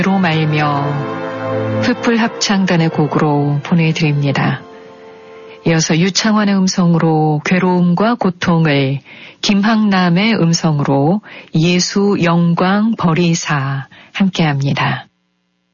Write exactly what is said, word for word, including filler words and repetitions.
로 말며 풋풀 합창단의 곡으로 보내드립니다. 이어서 유창환의 음성으로 괴로움과 고통을, 김학남의 음성으로 예수 영광 버리사 함께합니다.